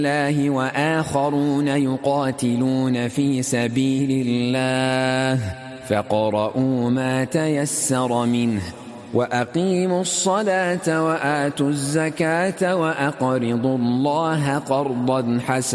الله وآخرون يقاتلون في سبيل الله فاقرؤوا ما تيسر منه وأقيموا الصلاة وآتوا الزكاة وأقرضوا الله قرضا حسنا